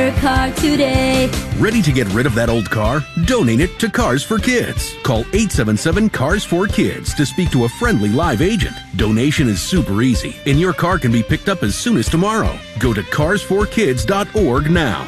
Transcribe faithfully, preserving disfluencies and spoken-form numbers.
your car today. Ready to get rid of that old car? Donate it to Cars for Kids. Call eight seven seven, C A R S four Kids to speak to a friendly live agent. Donation is super easy, and your car can be picked up as soon as tomorrow. Go to cars for kids dot org now.